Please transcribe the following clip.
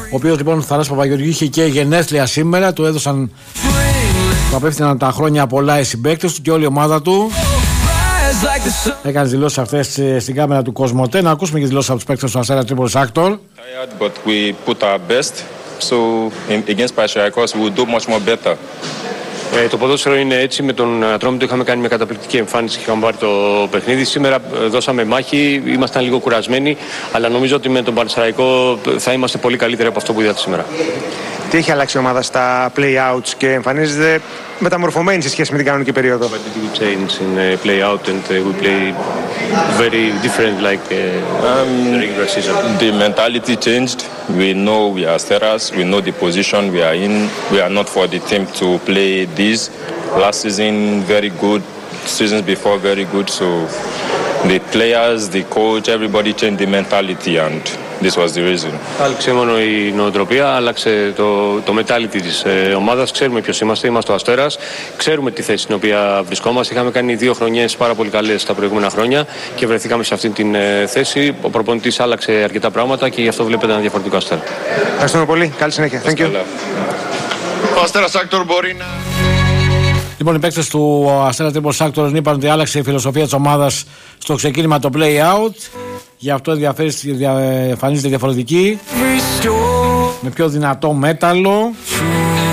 ο οποίος λοιπόν Θανάσης Παπαγεωργίου είχε και γενέθλια σήμερα. Του έδωσαν, του απέφτυναν τα χρόνια πολλά οι συμπαίκτες του και όλη η ομάδα του. Έκανε τις δηλώσεις αυτές στην κάμερα του Κοσμοτέ. Να ακούσουμε και τις δηλώσεις από τους παίκτες του Αστέρα Τρίπολης Άκτορ. But we put our best, so against Panathinaikos we will do much more better. Το ποδόσφαιρο είναι έτσι. Με τον Ατρόμητο είχαμε κάνει μια καταπληκτική εμφάνιση και είχαμε πάρει το παιχνίδι. Σήμερα δώσαμε μάχη, ήμασταν λίγο κουρασμένοι, αλλά νομίζω ότι με τον Πανσεραϊκό θα είμαστε πολύ καλύτεροι από αυτό που είδατε σήμερα. Τι έχει αλλάξει η ομάδα στα play-outs και εμφανίζεται μεταμορφωμένη σε σχέση με την κανονική περίοδο? What did we change in play-out and we play very different like the regular season? The mentality changed. We know we are Asteras. We know the position we are in. We are not for the team to play this. Last season very good. Seasons before very good. So the players, the coach, everybody changed the mentality and this was the reason. Άλλαξε μόνο η νοοτροπία, άλλαξε το mentality της ομάδας. Ξέρουμε ποιος είμαστε, είμαστε ο Αστέρας. Ξέρουμε τη θέση στην οποία βρισκόμαστε. Είχαμε κάνει 2 χρονιές πάρα πολύ καλές τα προηγούμενα χρόνια και βρεθήκαμε σε αυτή την θέση. Ο προπονητής άλλαξε αρκετά πράγματα και γι' αυτό βλέπετε ένα διαφορετικό Αστέρα. Ευχαριστούμε πολύ. Καλή συνέχεια. Thank you. Ο Αστέρας Άκτορ μπορεί να... Λοιπόν, οι παίκτες του Αστέρα Τρίπολης Άκτορ είπαν ότι άλλαξε η φιλοσοφία της ομάδας στο ξεκίνημα το play-out. Γι' αυτό εμφανίζεται διαφορετική, με πιο δυνατό μέταλλο.